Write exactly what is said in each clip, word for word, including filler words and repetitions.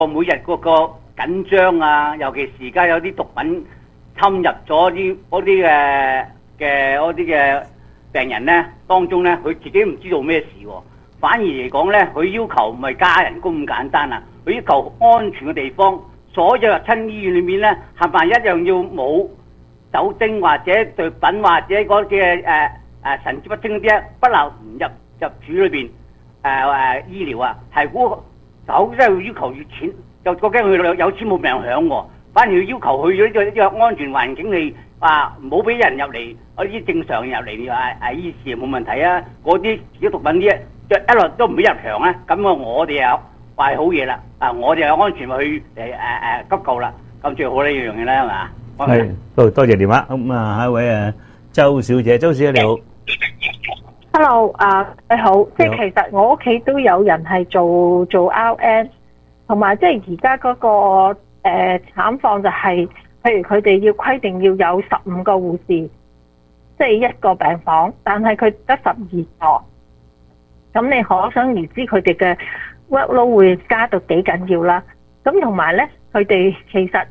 每日嗰個緊張啊，尤其是而家有啲毒品侵入咗啲嗰啲嘅嘅嗰啲嘅病人咧，當中咧佢自己唔知道咩事喎、啊，反而嚟講咧，佢要求唔係加人工咁簡單啊，佢要求安全嘅地方，所有入親醫院裏面咧，係咪一樣要冇酒精或者毒品或者嗰啲嘅誒誒神志不清嗰啲，不能入入處裏邊誒誒醫療啊，係估。走真係要求越錢，又覺得佢有有錢冇命享喎，反而要要求佢呢個呢個安全環境你話唔好俾人入嚟，嗰啲正常人入嚟啊啊醫事冇問題啊，嗰啲自己毒品啲一路都唔俾入場啊，咁啊我哋又話好嘢啦，啊我哋有安全去誒誒誒急救啦，咁最好呢樣嘢啦係嘛？ 係，多多謝電話，咁啊下一位誒周小姐，周小姐你好。 Hello， 啊、uh, 你好，即係其實我屋企都有人係做做 R N， 同埋即係而家嗰個誒、呃、慘況就係、是，譬如佢哋要規定要有十五個護士，即係一個病房，但係佢得十二個，咁你可想而知佢哋嘅 workload 會加到幾緊要啦。咁同埋咧，佢哋其實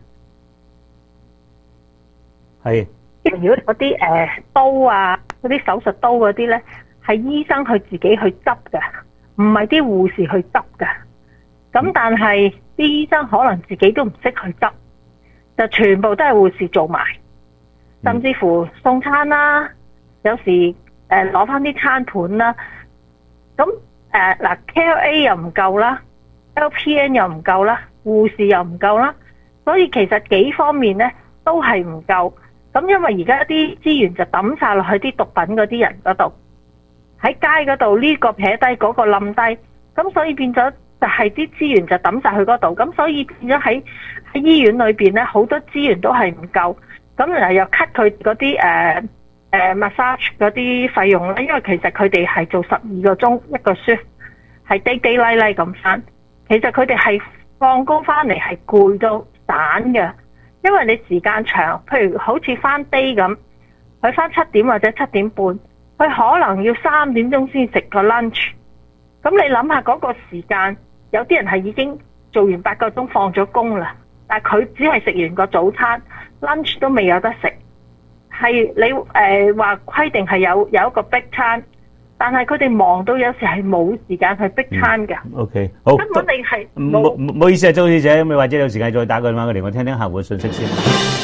係， 如果嗰啲誒刀啊，嗰啲手術刀嗰啲咧。係醫生佢自己去執嘅，唔係啲護士去執嘅。咁但係啲醫生可能自己都唔識去執，就全部都係護士做埋，甚至乎送餐啦，有時誒攞翻啲餐盤啦。咁誒嗱 K L A 又唔夠啦 ，L P N 又唔夠啦，護士又唔夠啦，所以其實幾方面咧都係唔夠。咁因為而家啲資源就抌晒落去啲毒品嗰啲人嗰度。喺街嗰度呢個撇低嗰個冧低，咁所以變咗就係啲資源就抌晒去嗰度，咁所以變咗喺喺醫院裏邊咧好多資源都係唔夠，咁然後又 cut 佢嗰啲誒誒 massage 嗰啲費用咧，因為其實佢哋係做十二個鐘一個 shift， 係 day day 拉拉咁翻，其實佢哋係放工翻嚟係攰到散嘅，因為你時間長，譬如好似翻 day 咁，佢翻七點或者七點半。佢可能要三點鐘先食個 lunch， 咁你諗下嗰個時間，有啲人係已經做完八個鐘放咗工啦，但係佢只係食完個早餐 lunch 都未有得食，係你誒話規定係有有一個逼餐，但係佢哋忙到有時係冇時間去逼餐㗎。 嗯、OK， 好。 根本你係冇唔好意思啊，周小姐，咁你或者有時間再打個電話過嚟，我聽聽客戶嘅信息先。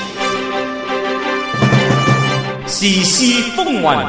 時事風雲，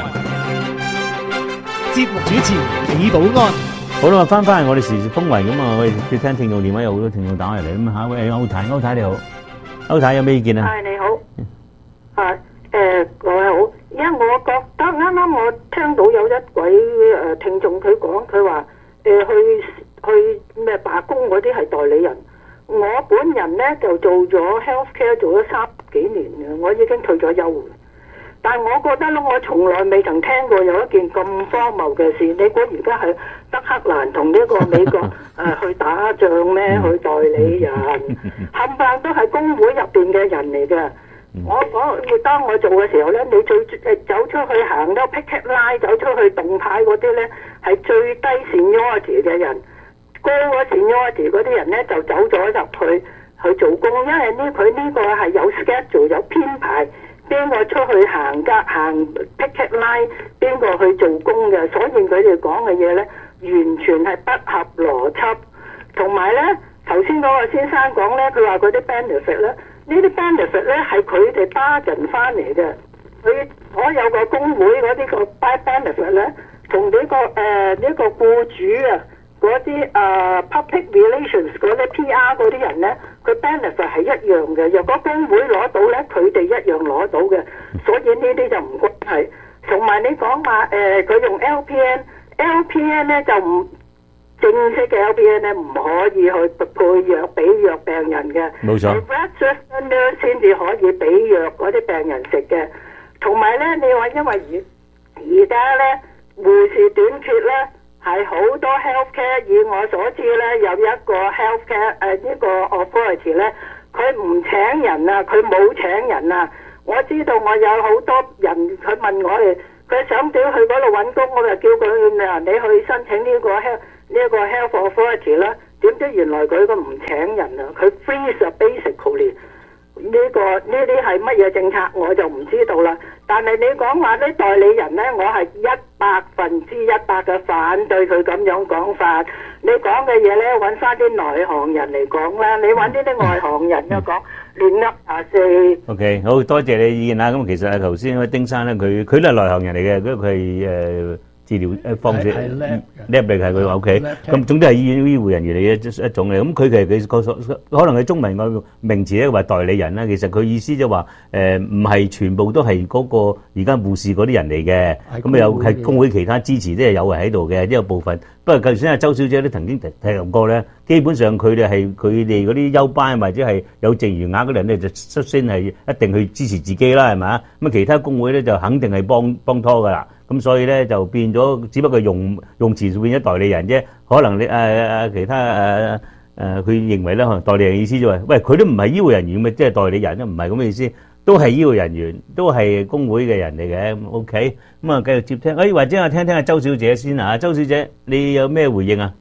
節目主持李寶安。 好啦，翻翻嚟我哋時事風雲咁啊，我哋接聽聽眾電話，有好多聽眾打入嚟咁啊，下一位歐太，歐太你好，歐太有咩意見啊？ 係你好，啊誒各位好，因為我覺得啱啱我聽到有一位誒聽眾佢講，佢話誒去去咩罷工嗰啲係代理人，我本人咧就做咗 healthcare 做咗三幾年嘅，我已經退咗休。但係我覺得咧，我從來未曾聽過有一件咁荒謬嘅事。你估而家係德克蘭同呢個美國誒、呃、去打仗咩？去代理人，冚唪唥都係工會入邊嘅人嚟嘅。我我當我做嘅時候咧，你最誒走出去行多 picket line， 走出去動態嗰啲咧係最低 seniority 嘅人，高嗰 seniority 嗰啲人咧就走咗入去去做工，因為呢佢呢個係有 schedule 有編排。邊個出去行街行 picket line， 邊個去做工嘅，所以佢哋講嘅嘢呢，完全係不合邏輯。同埋呢，頭先嗰個先生講呢，佢話嗰啲 benefit 呢，呢啲 benefit 呢係佢哋 bargain 翻嚟嘅。佢所有個工會嗰啲個 buy benefit 呢，同呢、呢個誒呢、呃呢個僱主啊嗰啲誒 public relations 嗰啲 P R 嗰啲人呢。佢 benefit 係一樣嘅，若果工會攞到咧，佢哋一樣攞到嘅，所以呢啲就唔關係。同埋你講話誒，佢、呃、用 L P N，L P N 咧就唔正式嘅 L P N 咧唔可以去配藥俾藥病人嘅， 冇錯。 registered nurse 先至可以俾藥嗰啲病人食嘅。同埋咧，你話因為而而家咧護士短缺咧。係好多 healthcare， 以我所知咧，有一個 healthcare 誒、呃、呢個 authority 咧，佢唔請人啊，佢冇請人啊。我知道我有好多人，佢問我哋，佢想屌去嗰度揾工，我就叫佢嗱，你去申請呢個 health 呢個 health authority 啦。 點知原來佢個唔請人啊，佢 freeze 啊 basically 呢、這個呢啲係乜嘢政策我就唔知道啦。但係你講話啲代理人呢，我係一百分之一百嘅反對佢咁樣講法。你講嘅嘢呢，揾翻啲內行人嚟講啦，你揾呢啲外行人就講亂噏廿四。 OK， 好多謝你意見啦。咁其實啊，頭先嗰位丁生咧，佢佢都係內行人嚟嘅，因為佢係誒治療誒方式叻嚟係佢話 OK。咁總之係醫院醫護人員嚟嘅一種嚟。咁佢其實佢個所可能佢中文個名詞咧話代理人啦，其實佢意思就話誒唔係全部都係嗰個而家護士嗰啲人嚟嘅。咁啊有係工會其他支持，即係有係喺度嘅，呢個部分。不過頭先阿周小姐都曾經提提及過咧，基本上佢哋係佢哋嗰啲休班或者係有剩餘額嗰啲人咧，就率先係一定去支持自己啦，係咪啊？咁啊其他工會咧就肯定係幫幫拖噶啦。咁所以咧就變咗，只不過用用詞變咗代理人啫。可能你誒誒其他誒誒佢認為咧，可能代理人意思就係，喂佢都唔係醫護人員咪即係代理人，都唔係咁嘅意思。都係醫護人員，都係工會嘅人嚟嘅。咁 OK，咁啊繼續接聽。誒或者我聽聽阿周小姐先啊，周小姐你有咩回應啊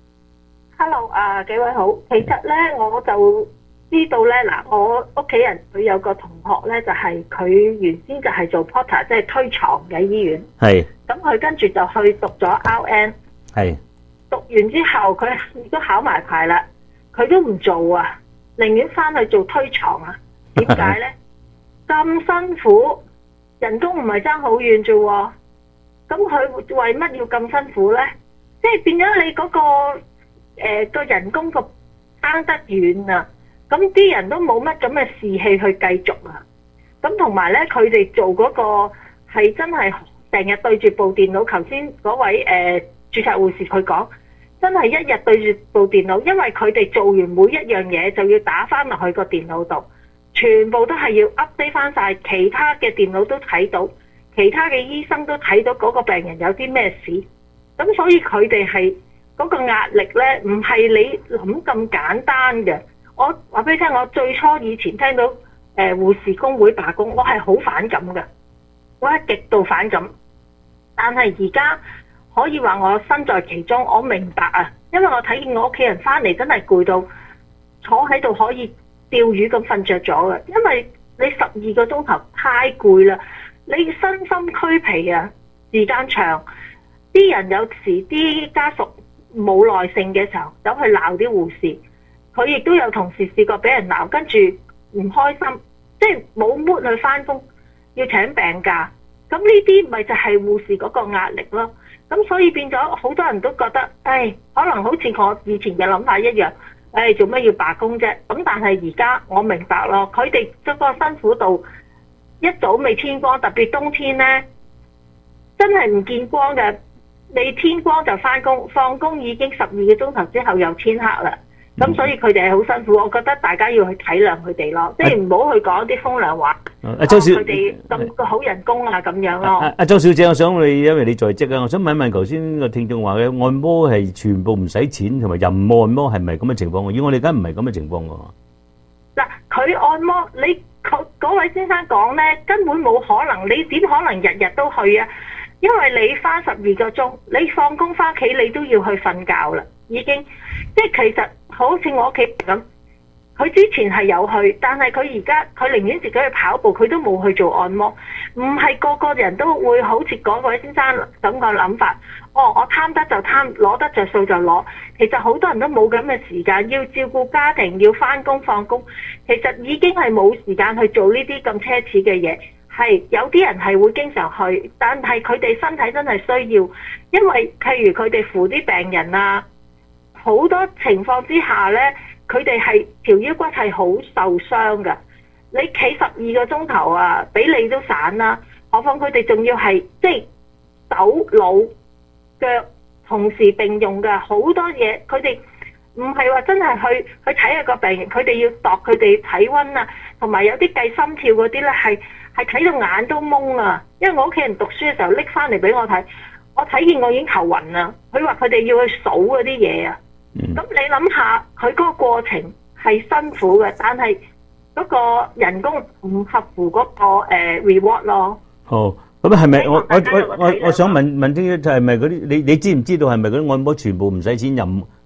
？Hello， 啊幾位好。其實咧我就知道咧，嗱我屋企人佢有個同學咧，就係佢原先就係做 porter，即係推床嘅醫院。係。咁佢跟住就去讀咗 R N。係。讀完之後，佢亦都考埋牌啦，佢都唔做啊，寧願翻去做推床啊。點解咧？咁辛苦，人工唔係爭好遠啫喎，咁佢為乜要咁辛苦咧？即係變咗你嗰個誒個人工個爭得遠啊！咁啲人都冇乜咁嘅士氣去繼續啊！咁同埋咧，佢哋做嗰個係真係成日對住部電腦。頭先嗰位誒註冊護士佢講，真係一日對住部電腦，因為佢哋做完每一樣嘢就要打翻落去個電腦度。全部都係要 update 翻晒，其他嘅電腦都睇到，其他嘅醫生都睇到嗰個病人有啲咩事，咁所以佢哋係嗰個壓力呢，唔係你諗咁簡單嘅。我話俾你聽，我最初以前聽到誒、呃、護士工會罷工，我係好反感嘅，我係極度反感。但係而家可以話我身在其中，我明白啊，因為我睇見我屋企人翻嚟真係攰到坐喺度可以釣魚咁瞓着咗嘅，因為你十二個鐘頭太攰啦，你身心俱疲啊，時間長，啲人有時啲家屬冇耐性嘅時候，走去鬧啲護士，佢亦都有同事試過俾人鬧，跟住唔開心，即係冇 mood 去翻工，要請病假，咁呢啲咪就係護士嗰個壓力咯。咁所以變咗好多人都覺得，唉，可能好似我以前嘅諗法一樣。誒做咩要罷工啫？咁但係而家我明白咯，佢哋嗰個辛苦度一早未天光，特別冬天呢，真係唔見光嘅。你天光就翻工，放工已經十二個鐘頭之後又天黑啦。咁所以佢哋係好辛苦，我覺得大家要去體諒佢哋咯，即係唔好去講啲風涼話。阿周小，佢哋咁個好人工啊咁樣咯。 阿阿周小姐，我想你，因為你在職啊，我想問一問頭先個聽眾話嘅按摩係全部唔使錢，同埋任按摩係咪咁嘅情況？以我理解唔係咁嘅情況喎。 嗱，佢按摩，你嗰位先生講咧，根本冇可能，你點可能日日都去啊？因為你翻十二個鐘，你放工翻屋企你都要去瞓覺啦，已經，即係其實好似我屋企咁，佢之前係有去，但係佢而家佢寧願自己去跑步，佢都冇去做按摩。唔係個個人都會好似嗰位先生咁個諗法，哦，我貪得就貪，攞得着數就攞。其實好多人都冇咁嘅時間，要照顧家庭，要翻工放工，其實已經係冇時間去做呢啲咁奢侈嘅嘢。係有啲人係會經常去，但係佢哋身體真係需要，因為譬如佢哋扶啲病人啊，好多情況之下呢，佢哋係條腰骨係好受傷㗎。你企十二個鐘頭啊，俾你都散啦，何況佢哋仲要係即係手腦腳同時並用㗎，好多嘢佢哋唔係話真係去去睇下個病人，佢哋要度佢哋體溫啊，同埋有啲計心跳嗰啲呢係。係睇到眼都懵啊！因為我屋企人讀書嘅時候拎翻嚟俾我睇，我睇見我已經頭暈啦。佢話佢哋要去數嗰啲嘢啊。咁、嗯、你諗下，佢嗰個過程係辛苦嘅，但係嗰個人工唔合乎嗰、那個、呃、reward 咯。好， 咁係咪我我我我我想問問啲就係咪嗰啲你你知唔知道係咪嗰啲按摩全部唔使錢任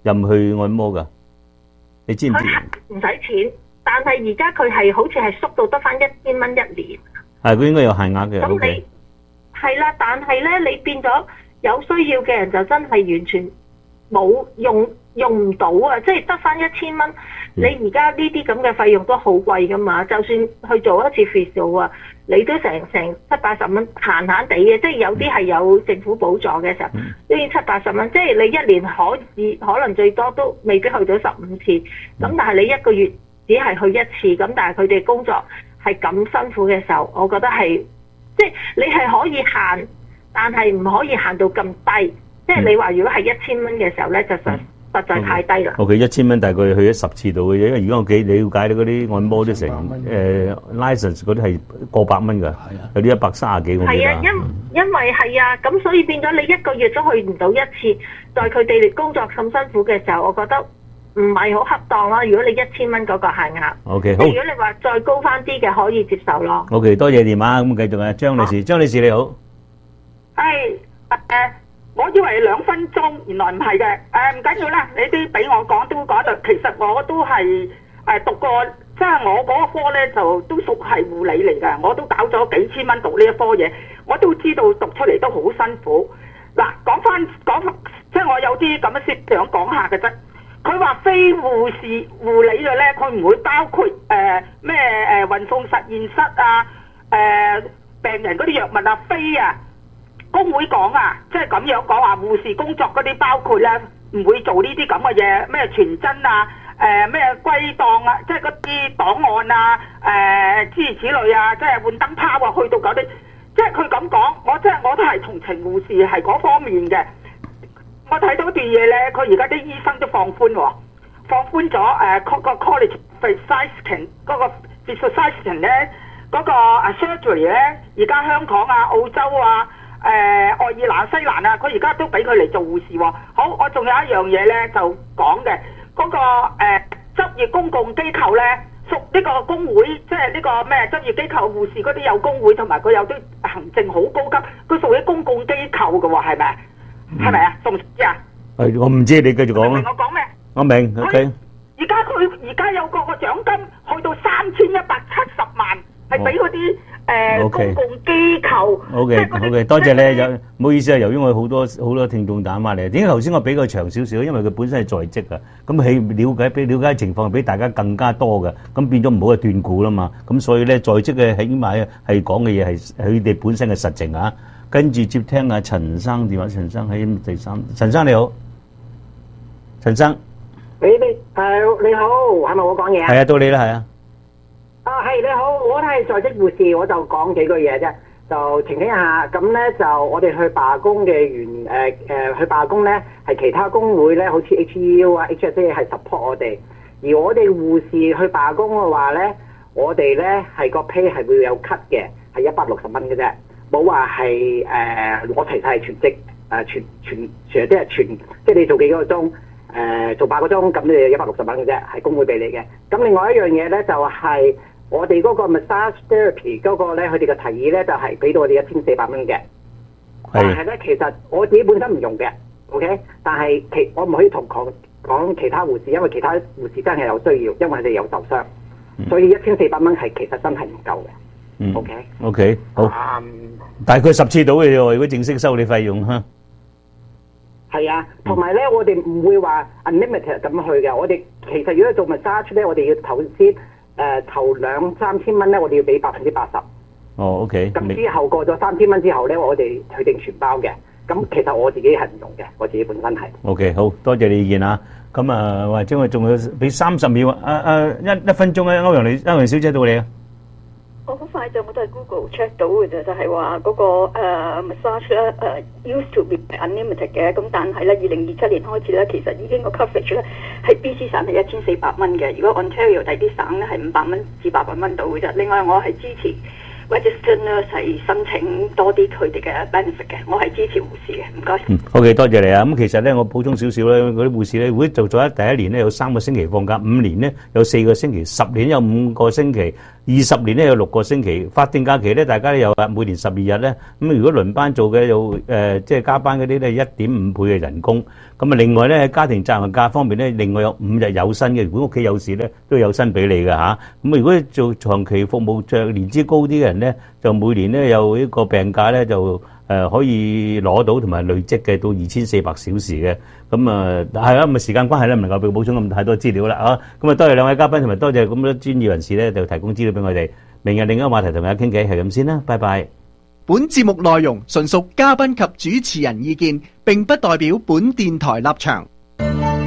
任去按摩㗎？你知唔知？ 佢唔使錢，但係而家佢係好似係縮到得翻一千蚊一年。 係，佢應該有限額嘅。 咁 OK 你係啦，但係咧，你變咗有需要嘅人就真係完全冇用用唔到啊！即係得翻一千蚊，你而家呢啲咁嘅費用都好貴噶嘛。就算去做一次 facial 啊，你都成成七八十蚊，閒閒地嘅。即係有啲係有政府補助嘅時候，都要七八十蚊。即係你一年可以可能最多都未必去到十五次，咁但係你一個月只係去一次，咁但係佢哋工作係咁辛苦嘅時候，我覺得係即係你係可以限，但係唔可以限到咁低。即係你話如果係一千蚊嘅時候咧，就實實在太低啦。 OK，一千蚊大概去咗十次度嘅啫，因為而家我幾了解到嗰啲按摩都成誒 license 嗰啲係過百蚊㗎，有啲一百三十幾我記得。 係啊，因因為係啊，咁所以變咗你一個月都去唔到一次，在佢哋工作咁辛苦嘅時候，我覺得唔係好恰當啦。如果你一千蚊嗰個限額 ，OK 好。 如果你話再高翻啲嘅，可以接受咯。 OK， 多謝電話，咁繼續啊，張女士，張女士你好。 係誒。我以為兩分鐘，原來唔係嘅。誒唔緊要啦，你啲俾我講都講到，其實我都係誒、呃、讀過，即係我嗰科咧就都屬係護理嚟嘅，我都搞咗幾千蚊讀呢一科嘢，我都知道讀出嚟都好辛苦。嗱，講翻講，即係我有啲咁嘅事想講下嘅啫。佢話非護士護理嘅咧，佢唔會包括誒咩誒運送實驗室啊，誒、呃、病人嗰啲藥物啊，非啊。工會講啊，即係咁樣講話，護士工作嗰啲包括咧，唔會做呢啲咁嘅嘢，咩傳真啊，誒咩歸檔啊，即係嗰啲檔案啊，誒、呃、諸如此類啊，即係換燈泡啊，去到嗰啲，即係佢咁講，我即係我都係同情護士係嗰方面嘅。我睇到段嘢咧，佢而家啲醫生都放寬喎、哦，放寬咗誒嗰個 college physician 嗰個 physician 咧，嗰、嗰個 surgery 咧，而家香港啊、澳洲啊。誒、呃、愛爾蘭、西蘭啊，佢而家都俾佢嚟做護士喎、哦。好，我仲有一樣嘢咧，就講嘅嗰個誒、呃、執業公共機構咧，屬呢個工會，即係呢個咩執業機構護士嗰啲有工會，同埋佢有啲行政好高級，佢屬於公共機構嘅喎，係咪？係咪啊？仲唔知啊？ 係，我唔知，你繼續講啦。 我講咩？ 我明 ，OK。 而家佢而家有個個獎金去到三千一百七十萬，係俾嗰啲。誒公共機構 ，OK OK， 多謝你，有唔好意思啊，由於我好多好多聽眾打翻嚟，點解頭先我俾佢長少少？因為佢本身係在職啊，咁係了解俾了解情況，比大家更加多嘅，咁變咗唔好去斷估啦嘛，咁所以咧在職嘅起碼係講嘅嘢係佢哋本身嘅實情啊。跟住接聽阿陳生電話，陳生喺第三，陳生你好，陳生， 你你誒你好，係咪我講嘢啊？ 係啊，到你啦，係啊。 啊，係你好，我都係在職護士，我就講幾句嘢啫，就澄清一下。咁咧就我哋去罷工嘅原誒誒去罷工咧，係其他工會咧，好似 H E U 啊、H S A 係 support 我哋。而我哋護士去罷工嘅話咧，我哋咧係個 pay 係會有 cut 嘅，係一百六十蚊嘅啫，冇話係誒攞齊晒全職誒、呃、全全全即係全即係你做幾個鐘誒、呃、做八個鐘，咁你就一百六十蚊嘅啫，係工會俾你嘅。咁另外一樣嘢咧就係、是。我哋嗰個 massage therapy 嗰個咧，佢哋嘅提議咧就係俾到我哋一千四百蚊嘅。但係咧，其實我自己本身唔用嘅 ，OK。但係其我唔可以同講講其他護士，因為其他護士真係有需要，因為佢哋有受傷，嗯、所以一千四百蚊係其實真係唔夠嘅。 嗯 OK OK 好。 Um, 大概十次到嘅喎，如果正式收你費用嚇。 係啊，同埋咧，我哋唔會話 unlimited 咁去嘅。我哋其實如果做 massage 咧，我哋要頭先。誒、呃、頭兩三千蚊咧，我哋要俾百分之八十。 哦 ，OK。 咁之後過咗三千蚊之後咧，我哋去定全包嘅。咁其實我自己係唔用嘅，我自己本身係。 OK，好多謝你意見啊。咁啊，或者我仲要俾三十秒啊，啊啊一一分鐘咧，歐陽你歐陽小姐到你啊。 我好快就我都係 Google check 到嘅啫，就係話嗰個誒、uh, massage 咧、uh, 誒 used to be unlimited 嘅，咁但係咧二零二七年開始咧，其實已經個 coverage 咧喺 B C 省係一千四百蚊嘅，如果 Ontario 第啲省咧係五百蚊至八百蚊到嘅啫。另外我係支持 registered nurse 係申請多啲佢哋嘅 benefit 嘅，我係支持護士嘅，唔該。 嗯 ，OK， 多謝你啊。咁其實咧，我補充少少咧，嗰啲護士咧，如果做咗第一年咧有三個星期放假，五年咧有四個星期，十年有五個星期。 二十年咧有六個星期，法定假期咧大家都有啊，每年十二日咧。咁如果輪班做嘅有誒，即係加班嗰啲咧一點五倍嘅人工。咁啊，另外咧喺家庭責任假方面咧，另外有五日有薪嘅。如果屋企有事咧，都有薪俾你嘅嚇。咁如果做長期服務著年資高啲嘅人咧，就每年咧有一個病假咧就誒可以攞到同埋累積嘅到二千四百小時嘅。咁啊係啦，咁啊時間關係咧唔能夠俾補充咁太多資料啦啊。咁啊多謝兩位嘉賓同埋多謝咁多專業人士咧就提供資料俾我哋。明日另一個話題同大家傾偈係咁先啦，拜拜。 本節目內容純屬嘉賓及主持人意見，並不代表本電台立場。